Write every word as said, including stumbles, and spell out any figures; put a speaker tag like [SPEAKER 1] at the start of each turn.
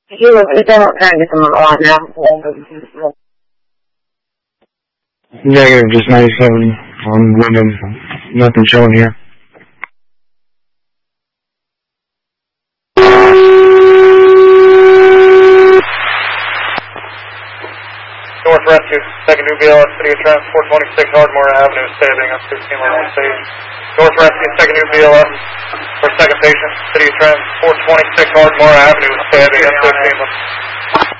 [SPEAKER 1] You were trying to get them a lot now.
[SPEAKER 2] Negative, just ninety-seven on Wyndham. Nothing showing here.
[SPEAKER 3] North Rescue, second new B L S, City of Trent, four twenty-six Ardmore Avenue, Stabbing, up fifteen on one stage. North Rescue, second new B L S, for second patient, City of Trent, four twenty-six Ardmore Avenue, Stabbing, up fifteen.